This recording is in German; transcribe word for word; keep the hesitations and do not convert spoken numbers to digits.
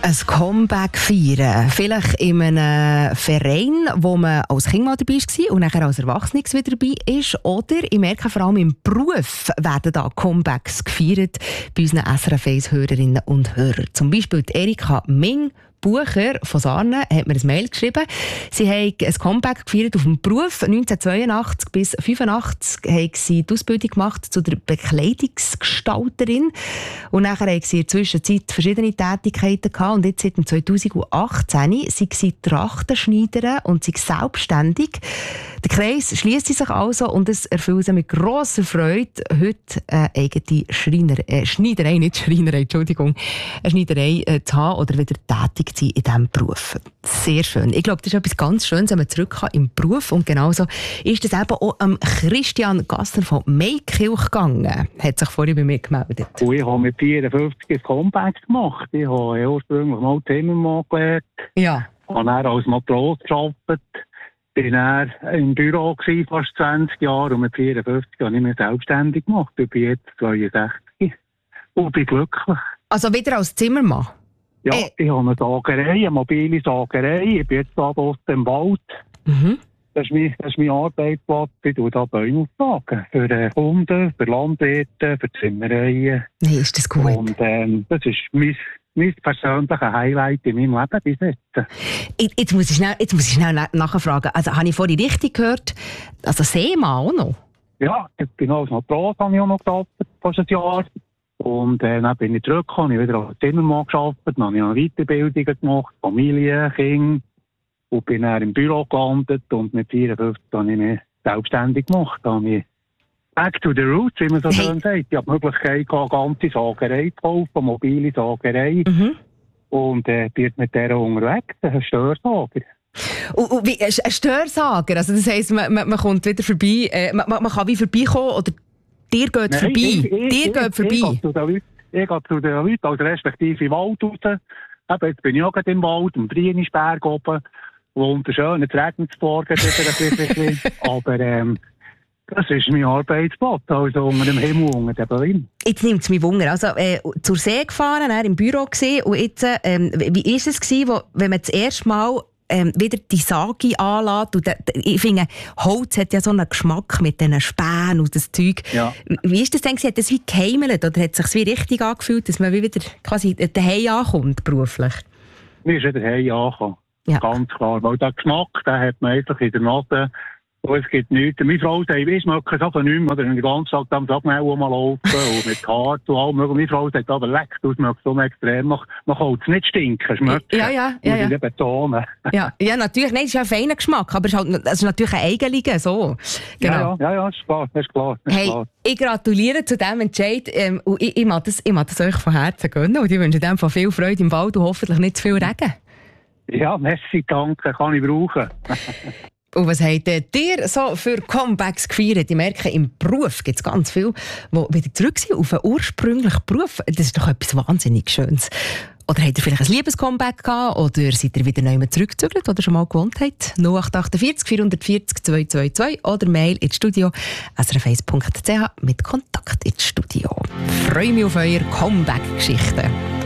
Ein Comeback feiern. Vielleicht in einem Verein, wo man als Kind mal dabei war und nachher als Erwachsenes wieder dabei ist. Oder ich merke vor allem im Beruf werden da Comebacks gefeiert bei unseren S R F eins-Hörerinnen und Hörern. Zum Beispiel die Erika Ming Bucher von Sarne hat mir ein Mail geschrieben. Sie haben ein Comeback gefeiert auf dem Beruf. neunzehnhundertzweiundachtzig bis neunzehnhundertfünfundachtzig haben sie die Ausbildung gemacht zu der Bekleidungsgestalterin. Und nachher haben sie in der Zwischenzeit verschiedene Tätigkeiten gehabt. Und jetzt seit zweitausendachtzehn sind sie Trachtenschneiderin und sind selbstständig. Der Kreis schliesst sich also und es erfüllt sie mit grosser Freude, heute eine eigene Schreiner, äh, Schneiderei, nicht Schreinerei, Entschuldigung, eine Schneiderei äh, zu haben oder wieder tätig zu sein in diesem Beruf. Sehr schön. Ich glaube, das ist etwas ganz Schönes, wenn man zurück kann im Beruf. Und genauso ist das eben auch am Christian Gassner von Maikirch gegangen. Hat sich vorhin bei mir gemeldet. Und ich habe mit vierundfünfzig ein Comeback gemacht. Ich habe ursprünglich mal Zimmermann gelernt. Ja. Habe dann als Matros gearbeitet. Ich war dann im Büro gewesen, fast zwanzig Jahre, und mit vierundfünfzig habe ich mich selbstständig gemacht. Ich bin jetzt zweiundsechzig und bin glücklich. Also wieder als Zimmermann? Ja, äh. ich habe eine Sagerei, eine mobile Sagerei. Ich bin jetzt hier draussen im Wald. Mhm. Das ist mein, das ist mein Arbeitsplatz. Ich tue hier Bäume aufsagen. Für äh, Kunden, für Landwirte, für Zimmereien. Nein, ist das gut. Und ähm, das ist mein... mein persönliches Highlight in meinem Leben bis jetzt. Jetzt, jetzt, muss ich schnell, jetzt muss ich schnell nachfragen. Also, habe ich vorhin richtig gehört, also Seemann auch noch? Ja, ich bin als Matros, habe ich auch noch gearbeitet, fast ein Jahr. Und äh, dann bin ich zurückgekommen, ich wieder als Zimmermann gearbeitet, dann habe ich noch Weiterbildungen gemacht, Familie, Kinder, und bin dann im Büro gelandet und mit vierundfünfzig habe ich mich selbstständig gemacht. Da habe ich back to the roots, wie man so Hey. schön sagt. Ich habe die Möglichkeit, eine ganze Sagerei zu kaufen, eine mobile Sagerei. Mhm. Und äh, bin mit der unterwegs, ein Störsager. Und, und wie, ein Störsager, also das heisst, man, man, man kommt wieder vorbei, äh, man, man kann wie vorbeikommen, oder dir geht Nein, vorbei, ich, ich, dir ich, geht vorbei. Ich, ich, gehe zu den Leuten, ich gehe zu den Leuten, also respektive im Wald raus. Eben, jetzt bin ich auch gerade im Wald, im Brienisberg oben, wo unter schön, es regnet es morgen wieder ein bisschen. Aber ähm, das ist mein Arbeitsplatz, also unter dem Himmel, unter dem Berlin. Jetzt nimmt es mich Wunder. Also, äh, zur See gefahren, dann im Büro gesehen, und jetzt, ähm, wie war es gewesen, wo, wenn man das erste Mal ähm, wieder die Sage anlässt? Und da, ich finde, Holz hat ja so einen Geschmack mit diesen Spänen und das Zeug. Ja. Wie ist das denn? Hat das wie geheimelt oder hat es sich wie richtig angefühlt, dass man wie wieder quasi daheim ankommt, beruflich? Mir ist wieder daheim angekommen. Ja. Ganz klar. Weil der Geschmack, den hat man einfach in der Nase. Und es gibt nichts. Meine Frau sagt, ich schmecke es einfach nicht mehr. Oder den ganzen Tag am Sackmau rumlaufen und mit Hart und allem. Meine Frau sagt, aber leck, du schmeckst so extrem. Man kann es nicht stinken, schmecken. Ja, ja, ja. Muss ja. ich nicht betonen. Ja, ja, natürlich. Nein, es ist ja ein feiner Geschmack, aber es ist, halt, es ist natürlich ein eigentlicher, so. Genau. Ja, ja, ja, ist klar, ist klar. Ist Hey, klar. ich gratuliere zu diesem Entscheid. Ähm, und ich, ich, mag das, ich mag das euch von Herzen gönnen. Und ich wünsche dem von viel Freude im Wald und hoffentlich nicht zu viel Regen. Ja, merci, danke, kann ich brauchen. Und was habt ihr so für Comebacks gefeiert? Ich merke, im Beruf gibt es ganz viele, die wieder zurück sind auf einen ursprünglichen Beruf. Das ist doch etwas wahnsinnig Schönes. Oder habt ihr vielleicht ein Liebes-Comeback gehabt? Oder seid ihr wieder neu zurückgezügelt oder schon mal gewohnt habt? null acht acht vier vier vier null zwei zwei zwei oder Mail ins Studio s r f eins punkt c h mit Kontakt ins Studio. Ich freue mich auf eure Comeback-Geschichten.